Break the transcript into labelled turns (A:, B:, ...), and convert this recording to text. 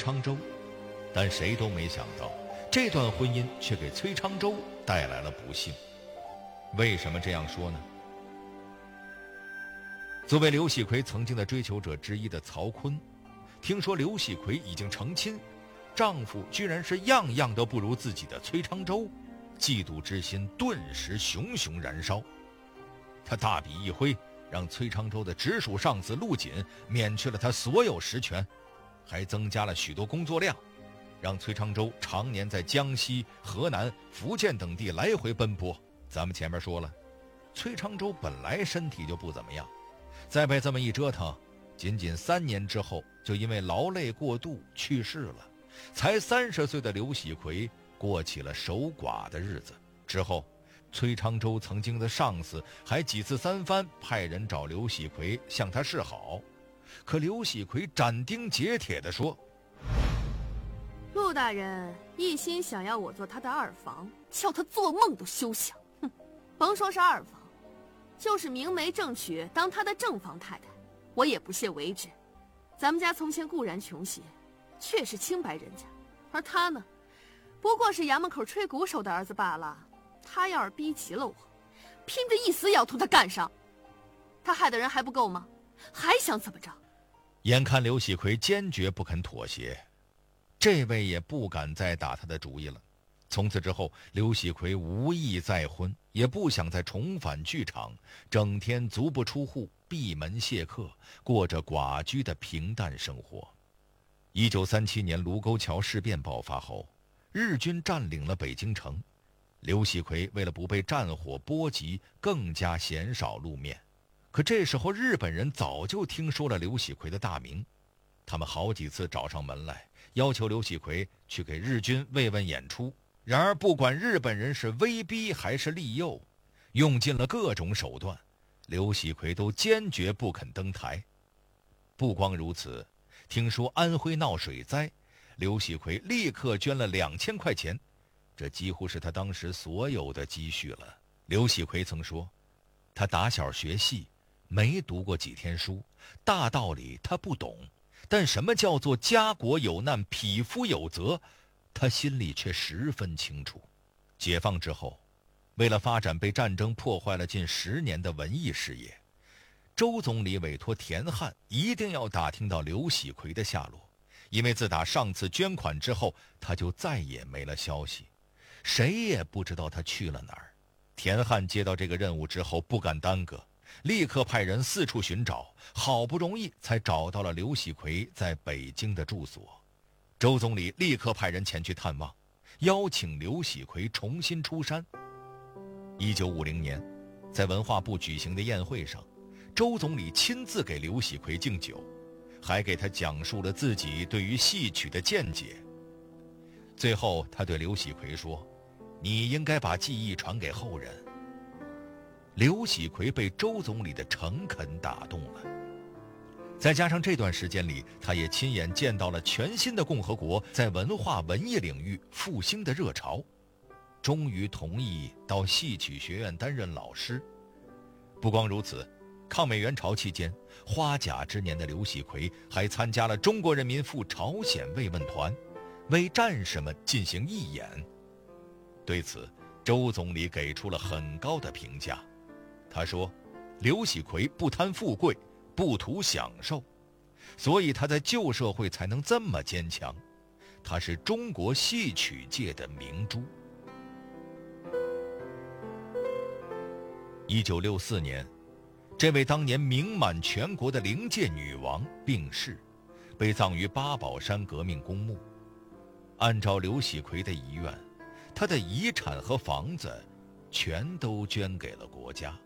A: 昌州，但谁都没想到，这段婚姻却给崔昌州带来了不幸。为什么这样说呢？作为刘喜奎曾经的追求者之一的曹锟，听说刘喜奎已经成亲，丈夫居然是样样都不如自己的崔昌州，嫉妒之心顿时熊熊燃烧。他大笔一挥，让崔昌州的直属上司陆锦免去了他所有实权，还增加了许多工作量，让崔昌州常年在江西、河南、福建等地来回奔波。咱们前面说了，崔昌州本来身体就不怎么样，再被这么一折腾，仅仅3年之后就因为劳累过度去世了。才30岁的刘喜奎过起了守寡的日子。之后崔昌州曾经的上司还几次三番派人找刘喜奎向他示好，可刘喜奎斩钉截铁地说：
B: 陆大人一心想要我做他的二房，叫他做梦都休想。哼，甭说是二房，就是明媒正娶当他的正房太太，我也不屑为之。咱们家从前固然穷些，却是清白人家，而他呢，不过是衙门口吹鼓手的儿子罢了。他要是逼急了我，拼着一死也要同他干上。他害的人还不够吗？还想怎么着？
A: 眼看刘喜奎坚决不肯妥协，这位也不敢再打他的主意了。从此之后，刘喜奎无意再婚，也不想再重返剧场，整天足不出户，闭门谢客，过着寡居的平淡生活。1937年卢沟桥事变爆发后，日军占领了北京城，刘喜奎为了不被战火波及，更加鲜少露面。可这时候日本人早就听说了刘喜奎的大名，他们好几次找上门来，要求刘喜奎去给日军慰问演出。然而不管日本人是威逼还是利诱，用尽了各种手段，刘喜奎都坚决不肯登台。不光如此，听说安徽闹水灾，刘喜奎立刻捐了2000块钱，这几乎是他当时所有的积蓄了。刘喜奎曾说，他打小学戏，没读过几天书，大道理他不懂，但什么叫做家国有难，匹夫有责，他心里却十分清楚。解放之后，为了发展被战争破坏了近10年的文艺事业，周总理委托田汉一定要打听到刘喜奎的下落，因为自打上次捐款之后，他就再也没了消息，谁也不知道他去了哪儿。田汉接到这个任务之后不敢耽搁，立刻派人四处寻找，好不容易才找到了刘喜奎在北京的住所。周总理立刻派人前去探望，邀请刘喜奎重新出山。1950年，在文化部举行的宴会上，周总理亲自给刘喜奎敬酒，还给他讲述了自己对于戏曲的见解。最后他对刘喜奎说，你应该把技艺传给后人。刘喜奎被周总理的诚恳打动了，再加上这段时间里，他也亲眼见到了全新的共和国在文化文艺领域复兴的热潮，终于同意到戏曲学院担任老师。不光如此，抗美援朝期间，花甲之年的刘喜奎还参加了中国人民赴朝鲜慰问团，为战士们进行义演。对此，周总理给出了很高的评价。他说，刘喜奎不贪富贵，不图享受，所以他在旧社会才能这么坚强。他是中国戏曲界的明珠。1964年，这位当年名满全国的灵界女王病逝，被葬于八宝山革命公墓。按照刘喜奎的遗愿，他的遗产和房子全都捐给了国家。